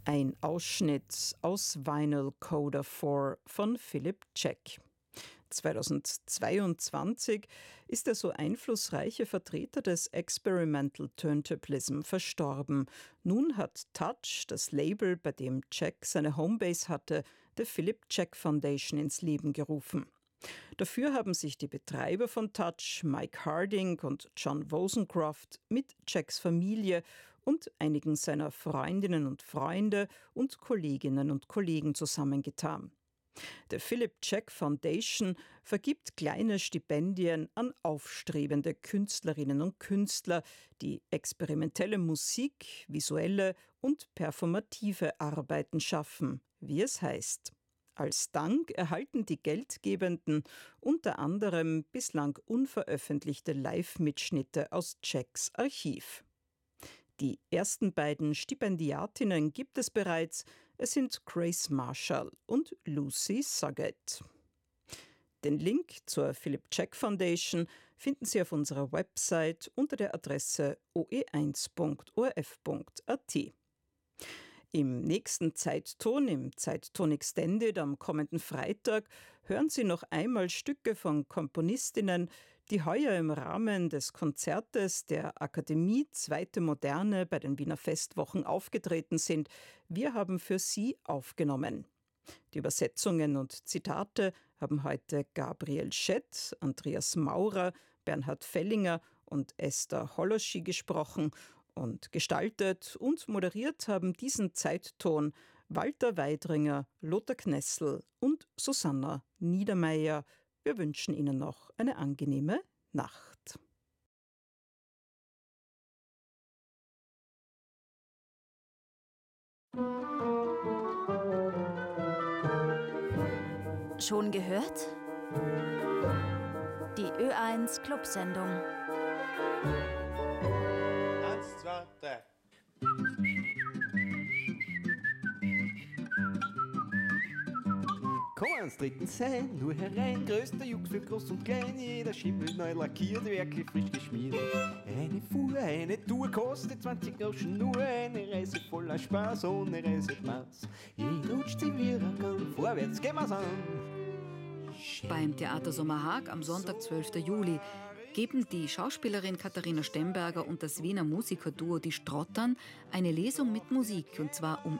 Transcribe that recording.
Ein Ausschnitt aus Vinyl Coda 4 von Philip Jack. 2022 ist der so einflussreiche Vertreter des Experimental Turntablism verstorben. Nun hat Touch, das Label, bei dem Jack seine Homebase hatte, die Philip Jack Foundation ins Leben gerufen. Dafür haben sich die Betreiber von Touch, Mike Harding und John Wozencroft, mit Jacks Familie und einigen seiner Freundinnen und Freunde und Kolleginnen und Kollegen zusammengetan. Die Philip Jack Foundation vergibt kleine Stipendien an aufstrebende Künstlerinnen und Künstler, die experimentelle Musik, visuelle und performative Arbeiten schaffen, wie es heißt. Als Dank erhalten die Geldgebenden unter anderem bislang unveröffentlichte Live-Mitschnitte aus Jacks Archiv. Die ersten beiden Stipendiatinnen gibt es bereits. Es sind Grace Marshall und Lucy Suggett. Den Link zur Philip Jack Foundation finden Sie auf unserer Website unter der Adresse oe1.orf.at. Im nächsten Zeitton, im Zeitton Extended am kommenden Freitag, hören Sie noch einmal Stücke von Komponistinnen, die heuer im Rahmen des Konzertes der Akademie Zweite Moderne bei den Wiener Festwochen aufgetreten sind. Wir haben für Sie aufgenommen. Die Übersetzungen und Zitate haben heute Gabriel Schett, Andreas Maurer, Bernhard Fellinger und Esther Holoschi gesprochen. Und gestaltet und moderiert haben diesen Zeitton Walter Weidringer, Lothar Knessel und Susanna Niedermeyer. Wir wünschen Ihnen noch eine angenehme Nacht. Schon gehört? Die Ö1 Clubsendung. 1, 2, 3. Komm ans dritten sein, nur herein, größter Jux für groß und klein, jeder Schimmel neu lackiert, wirklich frisch geschmiert. Eine Fuhr, eine Tour kostet 20 Groschen nur, eine Reise voller Spaß, ohne Reisemaß. Ich rutscht sie wie ein Gang, vorwärts gehen wir's an. Beim Theater Sommerhaag am Sonntag, 12. Juli, geben die Schauspielerin Katharina Stemberger und das Wiener Musikerduo Die Strottern eine Lesung mit Musik, und zwar um